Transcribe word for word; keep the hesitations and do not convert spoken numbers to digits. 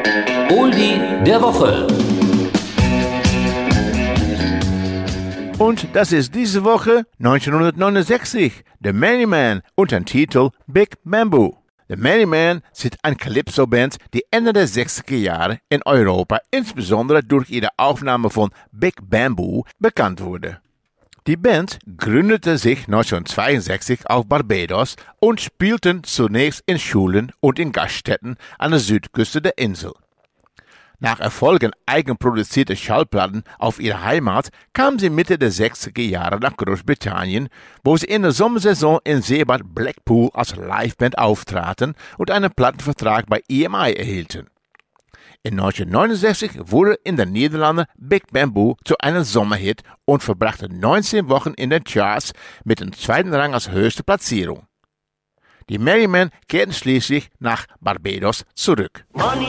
Oldie der Woche. Und das ist diese Woche neunzehnhundertneunundsechzig, The Many Men unter dem Titel Big Bamboo. The Many Men sind eine Calypso-Band, die Ende der sechziger Jahre in Europa insbesondere durch ihre Aufnahme von Big Bamboo bekannt wurde. Die Band gründete sich neunzehnhundertzweiundsechzig auf Barbados und spielten zunächst in Schulen und in Gaststätten an der Südküste der Insel. Nach Erfolgen eigenproduzierter Schallplatten auf ihre Heimat kamen sie Mitte der sechziger Jahre nach Großbritannien, wo sie in der Sommersaison in Seebad Blackpool als Liveband auftraten und einen Plattenvertrag bei E M I erhielten. In neunzehnhundertneunundsechzig wurde in den Niederlanden Big Bamboo zu einem Sommerhit und verbrachte neunzehn Wochen in den Charts mit dem zweiten Rang als höchste Platzierung. Die Merry Men kehrten schließlich nach Barbados zurück.